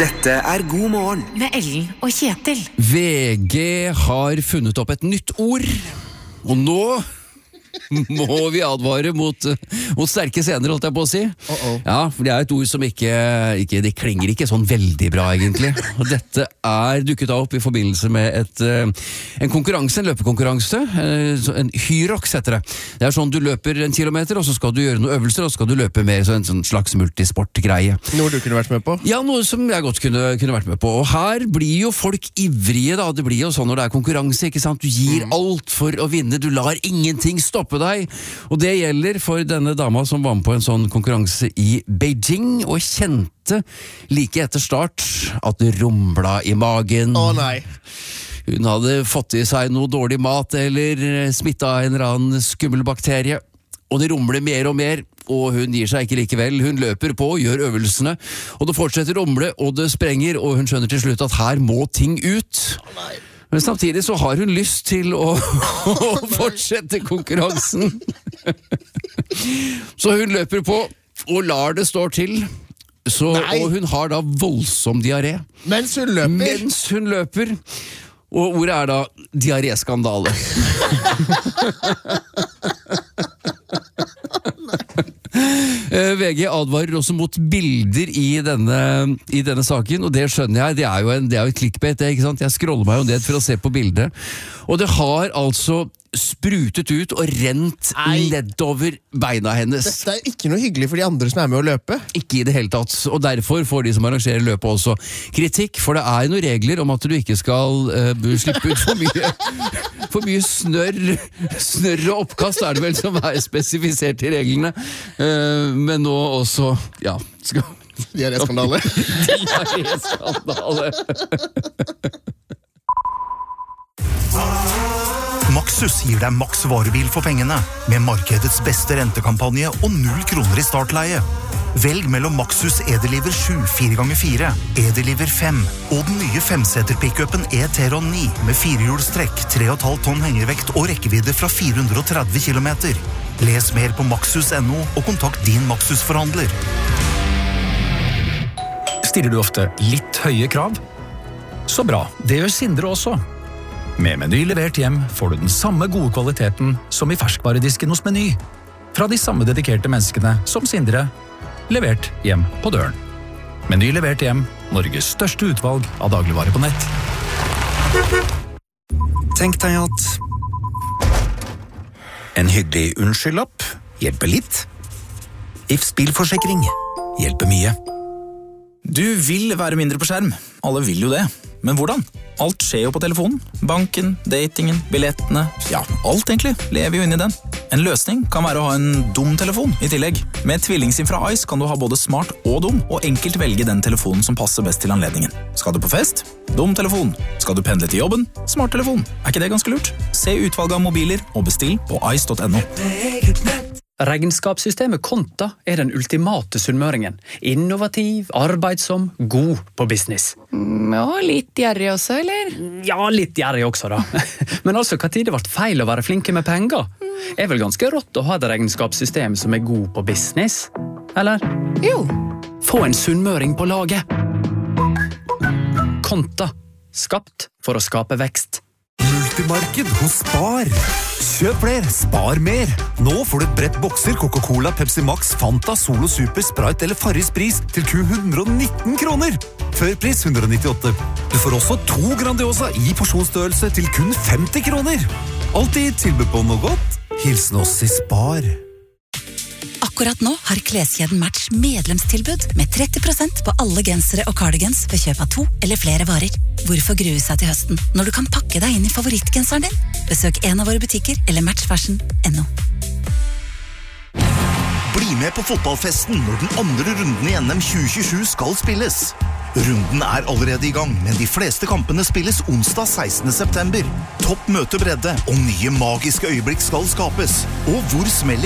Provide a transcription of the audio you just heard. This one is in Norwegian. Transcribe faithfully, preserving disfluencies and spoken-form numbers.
Dette er God morgen med Ellen og Kjetil. V G har funnet opp et nytt ord, og nå må vi advare mot, mot sterke scener, holdt jeg på å si. Uh -oh. Ja, for det er et ord som ikke, ikke det klinger ikke sånn veldig bra egentlig. Og dette er dukket opp i forbindelse med et, en konkurranse, en løpekonkurranse, en Hyrox heter det. Det er sånn du løper en kilometer, og så skal du gjøre noen øvelser, og så skal du løpe mer, så en sånn slags multisport-greie. Noe du kunne vært med på? Ja, noe som jeg godt kunne, kunne vært med på. Og her blir jo folk ivrige da, det blir jo sånn når det er konkurranse, ikke sant? Du gir mm. alt for å vinne, du lar ingenting stoppe deg. Og det gjelder for denne dama som var med på en sånn konkurranse i Beijing, og kjente like etter start at det rumla i magen. Å nei! Hun hadde fått i seg noe dårlig mat, eller smittet av en eller annen skummel bakterie. Og det rumler mer og mer, og hun gir seg ikke likevel. Hun løper på, gjør øvelsene, og det fortsetter å rumle, og det sprenger, og hun skjønner til slutt at her må ting ut. Å nei! Men samtidig så har hun lyst til å, å fortsette konkurransen. Så hun løper på og lar det stå til. Så, og hun har da voldsom diaré. Mens hun løper? Mens hun løper. Og ordet er da diaré-skandale. V G advarer også mot bilder i denne, i denne saken, og det skjønner jeg, det er jo, en, det er jo et clickbait, det, ikke sant? Jeg scroller meg jo ned for å se på bildet, og det har altså sprutet ut og rent Ei. nedover beina hennes. Dette er ikke noe hyggelig for de andre som er med å løpe. Ikke i det hele tatt, og derfor får de som arrangerer løpet også kritikk, for det er noen regler om at du ikke skal uh, slippe ut for mye, for mye snørr, snørr og oppkast er det vel som er spesifisert i reglene, uh, men nå også, ja, skal... Diaré-skandale. Diaré-skandale. Maxus gir deg maks varebil for pengene, med markedets beste rentekampanje og null kroner i startleie. Velg mellom Maxus Edeliver sju fire ganger fire, Edeliver fem og den nye femseter-pickupen E-Teron ni med firehjulstrekk, tre komma fem tonn hengervekt og rekkevidde fra fire hundre og tretti kilometer. Les mer på maxus punktum no og kontakt din Maxus-forhandler. Stiller du ofte litt høye krav? Så bra, det gjør Sindre også. Med Meny levert hjem får du den samme gode kvaliteten som i ferskvaredisken hos Meny. Fra de samme dedikerte menneskene som Sindre, levert hjem på døren. Meny levert hjem, Norges største utvalg av dagligvarer på nett. Tenk deg at en hyggelig unnskyldlapp hjelper litt. Ifs bilforsikring hjelper mye. Du vil være mindre på skjerm. Alle vil jo det. Men hvordan? Alt skjer jo på telefonen. Banken, datingen, billettene. Ja, alt egentlig lever jo inn i den. En løsning kan være å ha en dum telefon i tillegg. Med TvillingSIM fra Ice kan du ha både smart og dum, og enkelt velge den telefonen som passer best til anledningen. Skal du på fest? Dum telefon. Skal du pendle til jobben? Smart telefon. Er ikke det ganske lurt? Se utvalget av mobiler og bestill på ice punktum no. Regnskapssystemet Konta er den ultimate sunnmøringen. Innovativ, arbeidsom, god på business. Mm, ja, litt gjerrig også, eller? Ja, litt gjerrig også da. Men altså, hva tid det ble feil å være flinke med penger? Er vel ganske rått å ha et regnskapssystem som er god på business? Eller? Jo. Få en sunnmøring på laget. Konta. Skapt for å skape vekst. Multimarked hos Spar. Kjøp flere, spar mer. Nå får du et brett bokser Coca-Cola, Pepsi Max, Fanta, Solo Super, Sprite eller Farris Pris til kun hundre og nitten kroner. Før pris hundre og nittiåtte. Du får også to Grandiosa i porsjonsstørrelse til kun femti kroner. Alltid tilbud på noe godt. Hilsen oss i Spar. Akkurat nå har kleskjeden Match medlemstilbud med tretti prosent på alle gensere og cardigans ved kjøp av to eller flere varer. Hvorfor grue seg til høsten når du kan pakke deg inn i favorittgenseren din? Besøk en av våre butikker eller matchfashion punktum no. Bli med på fotballfesten når den andre runden i N M tjue tjuesju skal spilles. Runden er allerede i gang, men de fleste kampene spilles onsdag sekstende september. Topp møtebredde og nye magiske øyeblikk skal skapes. Og hvor smeller